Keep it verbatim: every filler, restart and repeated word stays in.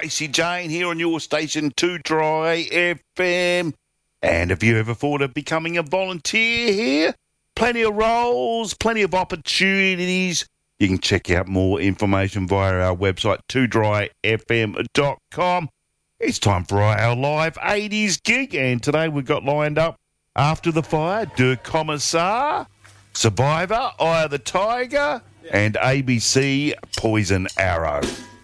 Tracy Jane here on your station, two Dry F M. And have you ever thought of becoming a volunteer here? Plenty of roles, plenty of opportunities. You can check out more information via our website, two dry f m dot com. It's time for our live eighties gig, and today we've got lined up After the Fire, Der Kommissar, Survivor, Eye of the Tiger, and A B C Poison Arrow.